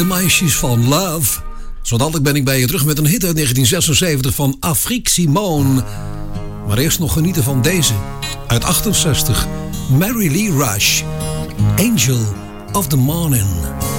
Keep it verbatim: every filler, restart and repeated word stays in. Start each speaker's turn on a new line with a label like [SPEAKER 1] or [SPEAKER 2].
[SPEAKER 1] De meisjes van Love. Zo dadelijk ben ik bij je terug met een hit uit negentien zesenzeventig van Afrique Simone. Maar eerst nog genieten van deze. Uit achtenzestig. Mary Lee Rush. Angel of the Morning.